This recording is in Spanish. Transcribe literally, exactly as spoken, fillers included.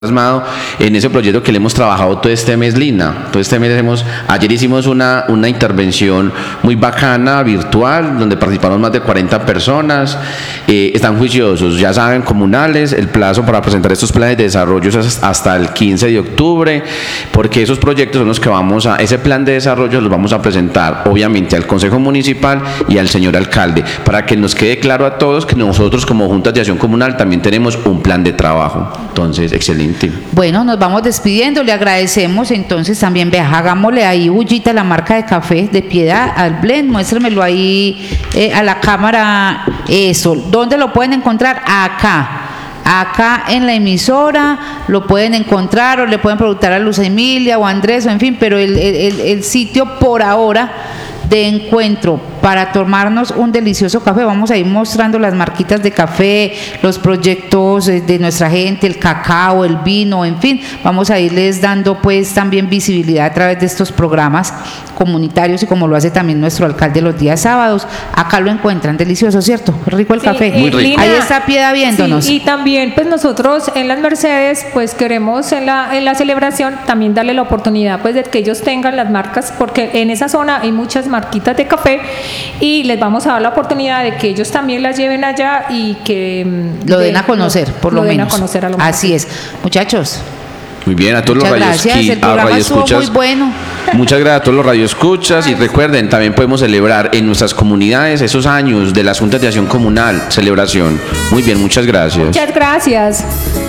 plasmado en ese proyecto que le hemos trabajado todo este mes, Lina. Todo este mes hemos, ayer hicimos una, una intervención muy bacana, virtual, donde participaron más de cuarenta personas. Eh, están juiciosos, ya saben, comunales, el plazo para presentar estos planes de desarrollo es hasta el quince de octubre, porque esos proyectos son los que vamos a, ese plan de desarrollo los vamos a presentar, obviamente, al Consejo Municipal y al señor alcalde, para que nos quede claro a todos que nosotros como Juntas de Acción Comunal también tenemos un plan de trabajo. Entonces, excelente. Bueno, nos vamos despidiendo, le agradecemos. Entonces también, vea, hagámosle ahí bullita la marca de café de Piedad al blend, muéstremelo ahí eh, a la cámara. Eso, ¿dónde lo pueden encontrar? Acá. Acá en la emisora lo pueden encontrar, o le pueden preguntar a Luz Emilia o a Andrés, o en fin, pero el, el, el sitio por ahora de encuentro para tomarnos un delicioso café. Vamos a ir mostrando las marquitas de café, los proyectos de nuestra gente, el cacao, el vino, en fin, vamos a irles dando pues también visibilidad a través de estos programas comunitarios, y como lo hace también nuestro alcalde los días sábados. Acá lo encuentran, delicioso, ¿cierto? Rico el sí, café. Muy rico. Lina, ahí está Piedad viéndonos. Sí, y también pues nosotros en las Mercedes pues queremos en la, en la celebración también darle la oportunidad pues de que ellos tengan las marcas, porque en esa zona hay muchas marquitas de café y les vamos a dar la oportunidad de que ellos también las lleven allá y que lo den a conocer, por lo, lo menos. Den a conocer a lo Así es, muchachos. Muy bien, a todos Muchas los gracias, radios, el programa radio estuvo escuchas, muy bueno. Muchas gracias a todos los radioescuchas, y recuerden, también podemos celebrar en nuestras comunidades esos años de las Juntas de Acción Comunal, celebración. Muy bien, muchas gracias. Muchas gracias.